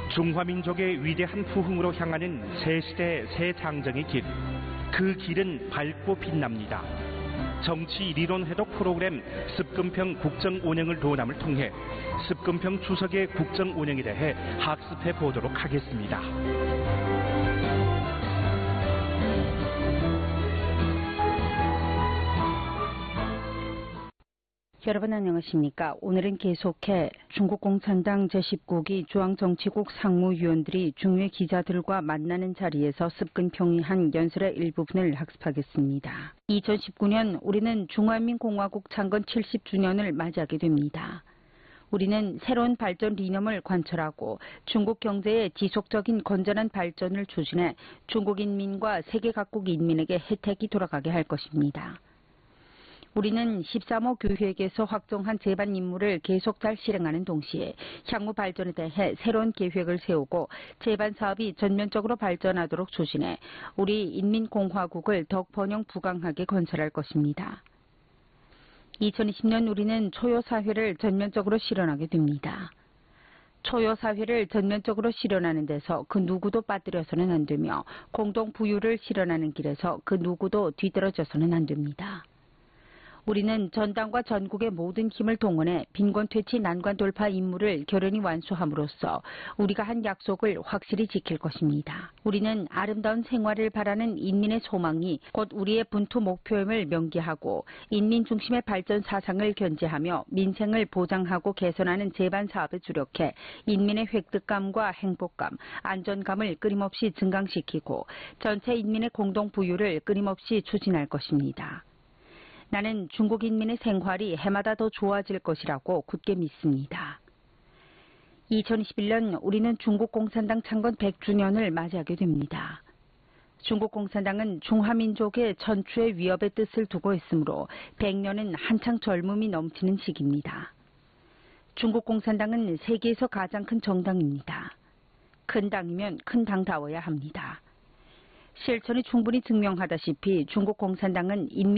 중화민족의 위대한 부흥으로 향하는 새 시대 새 장정의 길. 그 길은 밝고 빛납니다. 정치 리론 해독 프로그램 습근평 국정 운영을 도남을 통해 습근평 주석의 국정 운영에 대해 학습해 보도록 하겠습니다. 여러분 안녕하십니까? 오늘은 계속해 중국 공산당 제19기 중앙정치국 상무위원들이 중외 기자들과 만나는 자리에서 습근평의한 연설의 일부분을 학습하겠습니다. 2019년 우리는 중화민공화국 창건 70주년을 맞이하게 됩니다. 우리는 새로운 발전 리념을 관철하고 중국 경제의 지속적인 건전한 발전을 추진해 중국 인민과 세계 각국 인민에게 혜택이 돌아가게 할 것입니다. 우리는 13호 교획에서 확정한 제반 임무를 계속 잘 실행하는 동시에 향후 발전에 대해 새로운 계획을 세우고 제반 사업이 전면적으로 발전하도록 추진해 우리 인민공화국을 더욱 번영 부강하게 건설할 것입니다. 2020년 우리는 초효사회를 전면적으로 실현하게 됩니다. 초효사회를 전면적으로 실현하는 데서 그 누구도 빠뜨려서는 안 되며 공동부유를 실현하는 길에서 그 누구도 뒤떨어져서는 안 됩니다. 우리는 전당과 전국의 모든 힘을 동원해 빈곤퇴치 난관 돌파 임무를 결연히 완수함으로써 우리가 한 약속을 확실히 지킬 것입니다. 우리는 아름다운 생활을 바라는 인민의 소망이 곧 우리의 분투 목표임을 명기하고 인민 중심의 발전 사상을 견제하며 민생을 보장하고 개선하는 제반 사업에 주력해 인민의 획득감과 행복감, 안전감을 끊임없이 증강시키고 전체 인민의 공동부유를 끊임없이 추진할 것입니다. 나는 중국 인민의 생활이 해마다 더 좋아질 것이라고 굳게 믿습니다. 2021년 우리는 중국 공산당 창건 100주년을 맞이하게 됩니다. 중국 공산당은 중화민족의 천추의 위협의 뜻을 두고 있으므로 100년은 한창 젊음이 넘치는 시기입니다. 중국 공산당은 세계에서 가장 큰 정당입니다. 큰 당이면 큰 당다워야 합니다. 실천이 충분히 증명하다시피 중국 공산당은 인민